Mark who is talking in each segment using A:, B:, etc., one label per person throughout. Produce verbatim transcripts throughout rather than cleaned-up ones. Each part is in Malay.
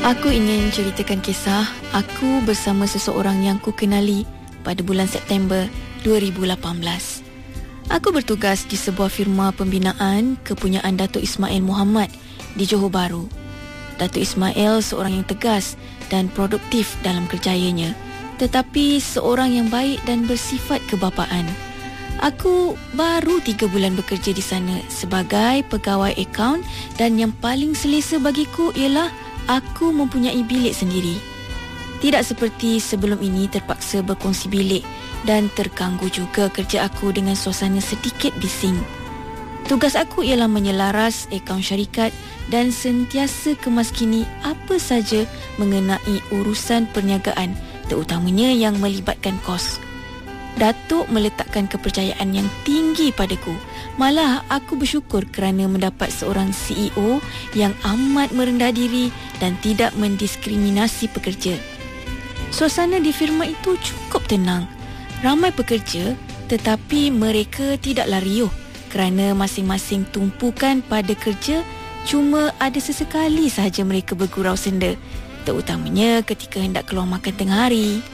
A: Aku ingin ceritakan kisah aku bersama seseorang yang ku kenali pada bulan September dua ribu lapan belas. Aku bertugas di sebuah firma pembinaan kepunyaan Datuk Ismail Muhammad di Johor Bahru. Datuk Ismail seorang yang tegas dan produktif dalam kerjayanya, tetapi seorang yang baik dan bersifat kebapaan. Aku baru tiga bulan bekerja di sana sebagai pegawai akaun dan yang paling selesa bagiku ialah aku mempunyai bilik sendiri. Tidak seperti sebelum ini terpaksa berkongsi bilik dan terganggu juga kerja aku dengan suasana sedikit bising. Tugas aku ialah menyelaras akaun syarikat dan sentiasa kemaskini apa saja mengenai urusan perniagaan, terutamanya yang melibatkan kos. Datuk meletakkan kepercayaan yang tinggi padaku. Malah aku bersyukur kerana mendapat seorang C E O yang amat merendah diri dan tidak mendiskriminasi pekerja. Suasana di firma itu cukup tenang. Ramai pekerja, tetapi mereka tidaklah riuh kerana masing-masing tumpukan pada kerja. Cuma ada sesekali sahaja mereka bergurau senda, terutamanya ketika hendak keluar makan tengah hari.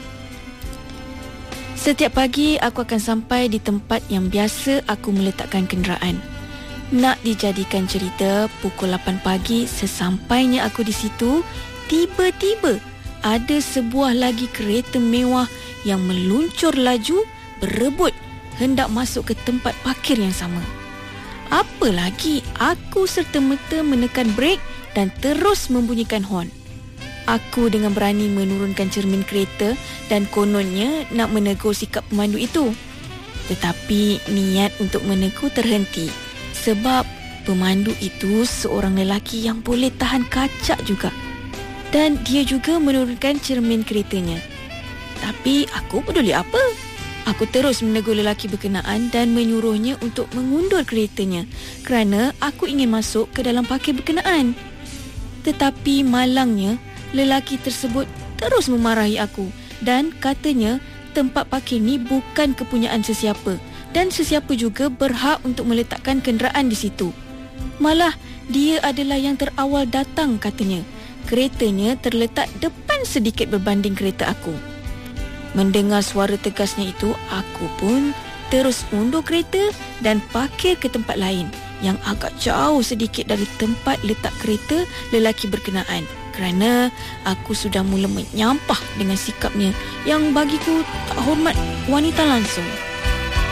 A: Setiap pagi aku akan sampai di tempat yang biasa aku meletakkan kenderaan. Nak dijadikan cerita, pukul lapan pagi sesampainya aku di situ, tiba-tiba ada sebuah lagi kereta mewah yang meluncur laju berebut hendak masuk ke tempat parkir yang sama. Apa lagi, aku serta-merta menekan brek dan terus membunyikan horn. Aku dengan berani menurunkan cermin kereta dan kononnya nak menegur sikap pemandu itu. Tetapi niat untuk menegur terhenti sebab pemandu itu seorang lelaki yang boleh tahan kacak juga. Dan dia juga menurunkan cermin keretanya. Tapi aku peduli apa? Aku terus menegur lelaki berkenaan dan menyuruhnya untuk mengundur keretanya kerana aku ingin masuk ke dalam parkir berkenaan. Tetapi malangnya, lelaki tersebut terus memarahi aku dan katanya tempat parkir ni bukan kepunyaan sesiapa dan sesiapa juga berhak untuk meletakkan kenderaan di situ. Malah dia adalah yang terawal datang katanya. Keretanya terletak depan sedikit berbanding kereta aku. Mendengar suara tegasnya itu, aku pun terus undur kereta dan parkir ke tempat lain yang agak jauh sedikit dari tempat letak kereta lelaki berkenaan. Kerana aku sudah mula menyampah dengan sikapnya yang bagiku tak hormat wanita langsung.